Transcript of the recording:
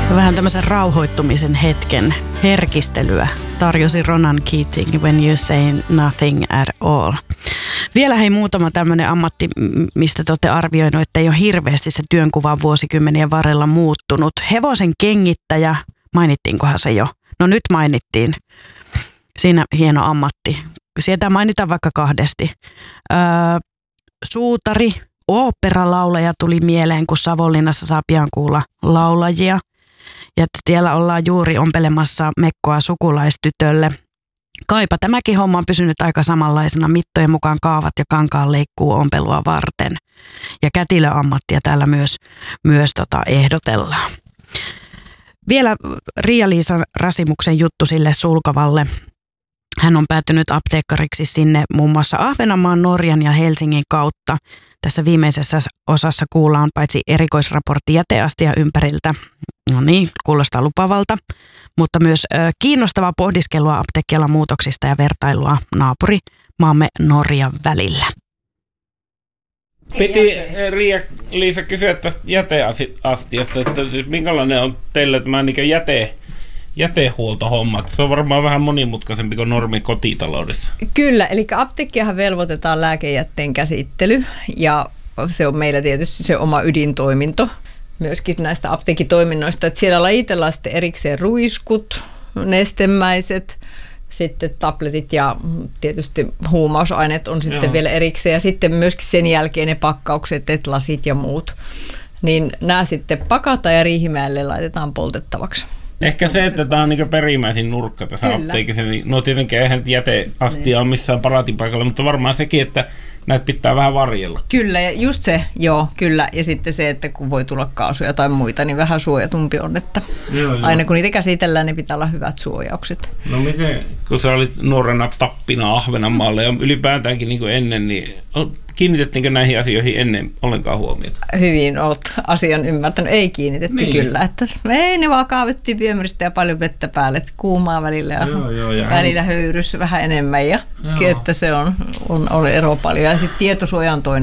Vähän tämmöisen rauhoittumisen hetken herkistelyä tarjosi Ronan Keating When You Say Nothing at All. Vielä hei muutama tämmöinen ammatti, mistä te olette arvioinut, että ei ole hirveästi se työnkuva vuosikymmenien varrella muuttunut. Hevosen kengittäjä, mainittiinkohan se jo? No nyt mainittiin. Siinä hieno ammatti. Sieltä mainitaan vaikka kahdesti. Suutari, oopperalaulaja tuli mieleen, kun Savonlinnassa saa pian kuulla laulajia. Ja siellä ollaan juuri ompelemassa mekkoa sukulaistytölle. Kaipa tämäkin homma on pysynyt aika samanlaisena. Mittojen mukaan kaavat ja kankaan leikkuu ompelua varten. Ja kätilöammattia täällä myös ehdotellaan. Vielä Riia-Liisa Rasimuksen juttu sille Sulkavalle. Hän on päätynyt apteekkariksi sinne muun muassa Ahvenanmaan, Norjan ja Helsingin kautta. Tässä viimeisessä osassa kuullaan paitsi erikoisraportti jäteastia ympäriltä. No niin, kuulostaa lupavalta. Mutta myös kiinnostavaa pohdiskelua apteekkialan muutoksista ja vertailua naapurimaamme Norjan välillä. Piti Riia-Liisa kysyä tästä jäteastiasta, että siis minkälainen on teille tämä jätehuoltohommat? Se on varmaan vähän monimutkaisempi kuin normi kotitaloudessa. Kyllä, eli apteekkiahan velvoitetaan lääkejätteen käsittely ja se on meillä tietysti se oma ydintoiminto myöskin näistä apteekitoiminnoista, että siellä lajitellaan sitten erikseen ruiskut, nestemäiset, sitten tabletit ja tietysti huumausaineet on sitten vielä erikseen ja sitten myöskin sen jälkeen ne pakkaukset, että lasit ja muut, niin nämä sitten pakataan ja Riihimäelle laitetaan poltettavaksi. Ehkä se, että tämä on niin perimmäisin nurkka tässä apteekissa, niin no tietenkin eihän jäteastia ole missään paraatipaikalla, mutta varmaan sekin, että näitä pitää vähän varjella. Kyllä, ja just se, joo, kyllä. Ja sitten se, että kun voi tulla kaasuja tai muita, niin vähän suojatumpi on, että aina kun niitä käsitellään, niin pitää olla hyvät suojaukset. No miten, kun sä olit nuorena tappina Ahvenanmaalle ja ylipäätäänkin niin kuin ennen, niin kiinnitettiinkö näihin asioihin ennen ollenkaan huomiota? Hyvin olet asian ymmärtänyt. Ei kiinnitetty kyllä. Että ei, ne vaan kaavettiin viemäristä ja paljon vettä päälle. Kuumaa välillä ja välillä höyryssä vähän enemmän. Ja että se on ero paljon. Ja sitten tietosuoja on toinen